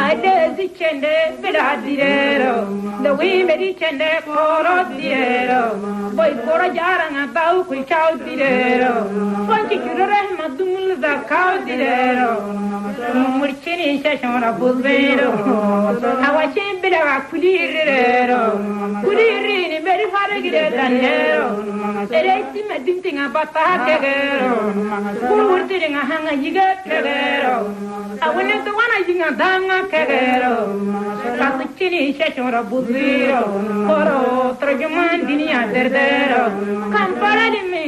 Adesi chende biradiro, the women chende koro diro, boy koro jaranga bau kui chau diro, ponchi kirore madumul da kau diro, murchini shashora buzero, awachin bida kuliriro, kulirini beri farigire dandero, eresi medintinga bata kegero, kurtiringa hanga yiga kegero, awene the one I think a danga kegero, kasuchini shashora buzero, koro trajuman dinia derdero, kampara di me.